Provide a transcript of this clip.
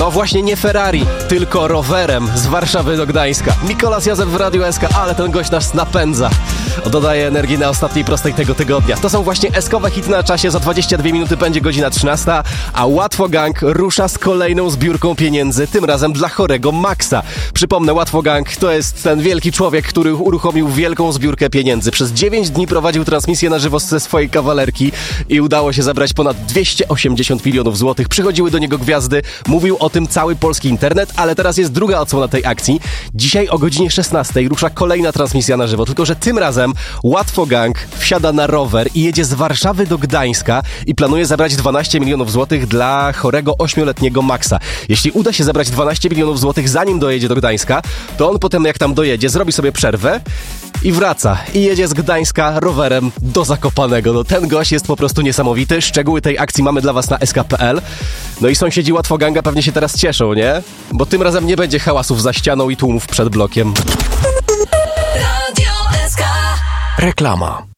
No właśnie nie Ferrari, tylko rowerem z Warszawy do Gdańska. Mikolas Józef w Radiu SK, ale ten gość nas napędza. Dodaje energii na ostatniej prostej tego tygodnia. To są właśnie S-kowe hity na czasie. Za 22 minuty będzie godzina 13, a Łatwo Gang rusza z kolejną zbiórką pieniędzy, tym razem dla chorego Maxa. Przypomnę, Łatwo Gang to jest ten wielki człowiek, który uruchomił wielką zbiórkę pieniędzy. Przez 9 dni prowadził transmisję na żywo ze swojej kawalerki i udało się zebrać ponad 280 milionów złotych. Przychodziły do niego gwiazdy, mówił o tym cały polski internet, ale teraz jest druga odsłona tej akcji. Dzisiaj o godzinie 16 rusza kolejna transmisja na żywo, tylko że tym razem Łatwo Gang wsiada na rower i jedzie z Warszawy do Gdańska i planuje zebrać 12 milionów złotych dla chorego 8-letniego Maxa. Jeśli uda się zebrać 12 milionów złotych zanim dojedzie do Gdańska, to on potem jak tam dojedzie, zrobi sobie przerwę i wraca. I jedzie z Gdańska rowerem do Zakopanego. No ten gość jest po prostu niesamowity. Szczegóły tej akcji mamy dla was na sk.pl. No i sąsiedzi Łatwo Ganga pewnie się teraz cieszą, nie? Bo tym razem nie będzie hałasów za ścianą i tłumów przed blokiem. Radio SK. Reklama.